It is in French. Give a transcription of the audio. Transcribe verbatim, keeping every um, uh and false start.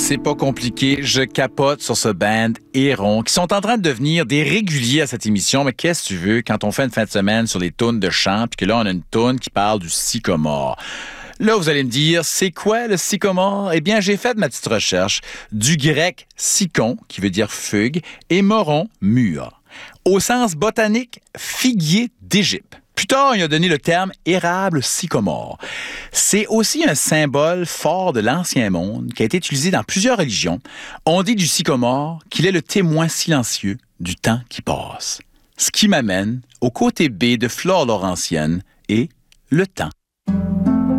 C'est pas compliqué, je capote sur ce band Héron qui sont en train de devenir des réguliers à cette émission. Mais qu'est-ce que tu veux quand on fait une fin de semaine sur les tunes de chant puis que là on a une tune qui parle du sycomore? Là, vous allez me dire, c'est quoi le sycomore? Eh bien, j'ai fait ma petite recherche du grec sycon, qui veut dire fugue, et moron, mûr. Au sens botanique, figuier d'Égypte. Plus tard, il a donné le terme érable sycomore. C'est aussi un symbole fort de l'Ancien Monde qui a été utilisé dans plusieurs religions. On dit du sycomore qu'il est le témoin silencieux du temps qui passe. Ce qui m'amène au côté B de Flore Laurentienne et le temps.